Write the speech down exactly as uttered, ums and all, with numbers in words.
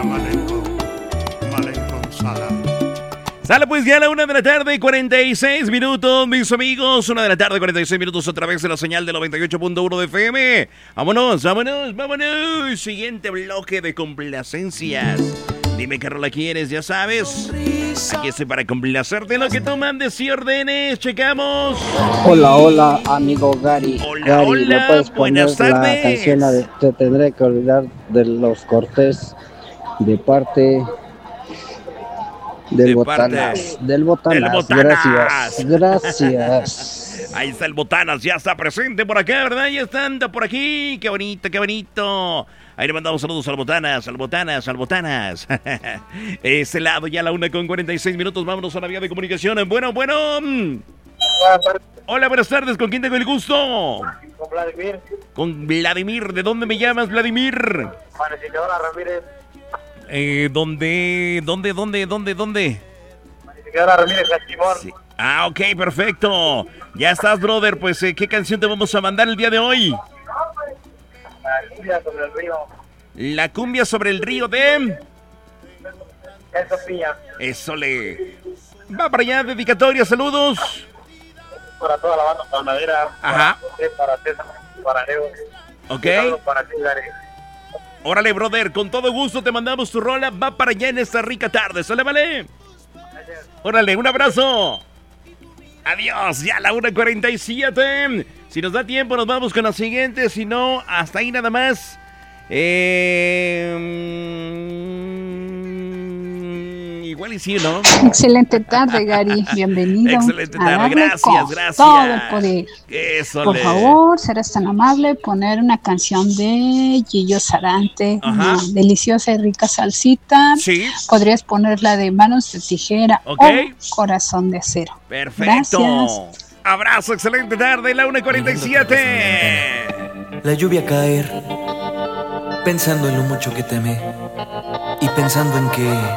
Salam aleikum. Aleikum salam. Sale pues ya a la una de la tarde, cuarenta y seis minutos, mis amigos. Una de la tarde, cuarenta y seis minutos a través de la señal de noventa y ocho punto uno de F M. Vámonos, vámonos, vámonos. Siguiente bloque de complacencias. Dime qué rola quieres, ya sabes. Aquí estoy para complacerte lo que tú mandes y ordenes. Checamos. Hola, hola, amigo Gary. Hola, Gary, hola, ¿me puedes poner buenas tardes. la canción de Te tendré que olvidar de los Cortés de parte del De Botanas? parte Del Botanas. del Botanas. Gracias, gracias. Ahí está el Botanas, ya está presente por acá, ¿verdad? Ya está, anda por aquí. Qué bonito, qué bonito. Ahí le mandamos saludos al Botanas, al Botanas, al Botanas. Ese lado ya a la una con cuarenta y seis minutos. Vámonos a la vía de comunicación. Bueno, bueno. Hola, buenas tardes. ¿Con quién tengo el gusto? Con Vladimir. Con Vladimir. ¿De dónde me llamas, Vladimir? Panificadora Ramírez. Eh, ¿dónde, dónde, dónde, dónde, dónde? Panificadora Ramírez, Cachimón. Sí. Ah, ok, perfecto. Ya estás, brother. Pues, eh, ¿qué canción te vamos a mandar el día de hoy? La cumbia sobre el río. La cumbia sobre el río de... Eso piña. Eso le... Va para allá, dedicatoria, saludos. Para toda la banda panadera. Ajá. Para César, para Leo. Ok. Para ti, Gary. Órale, brother, con todo gusto te mandamos tu rola. Va para allá en esta rica tarde, ¿sale, vale? Órale, un abrazo. Adiós, ya a la una cuarenta y siete. Si nos da tiempo nos vamos con la siguiente. Si no, hasta ahí nada más. Eh, mm, igual y sí, ¿no? Excelente tarde, Gary. Bienvenido. Excelente a tarde, darle gracias, con gracias. todo el poder. Eso Por le... favor, serás tan amable poner una canción de Gillo Sarante, Ajá. una deliciosa y rica salsita. Sí. Podrías poner la de Manos de Tijera Ok. o Corazón de Acero. Perfecto. Gracias. Abrazo, excelente tarde, la una cuarenta y siete. La lluvia caer, pensando en lo mucho que te amé y pensando en que